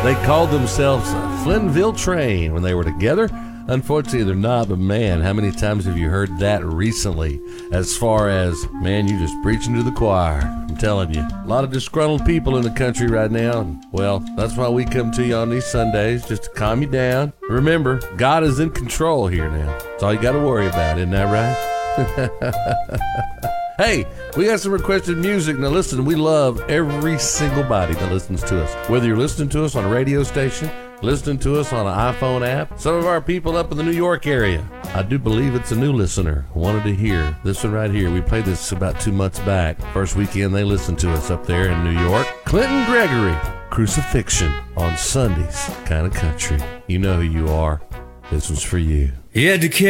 They called themselves Flynnville Train when they were together. Unfortunately, they're not, but man, how many times have you heard that recently? As far as, man, you just preaching to the choir. I'm telling you, a lot of disgruntled people in the country right now. And, well, that's why we come to you on these Sundays, just to calm you down. Remember, God is in control here now. That's all you got to worry about, isn't that right? Hey, we got some requested music. Now listen, we love every single body that listens to us. Whether you're listening to us on a radio station, listening to us on an iPhone app, some of our people up in the New York area. I do believe it's a new listener. Wanted to hear this one right here. We played this about 2 months back. First weekend they listened to us up there in New York. Clinton Gregory, Crucifixion on Sundays. Kind of country. You know who you are. This one's for you. He had to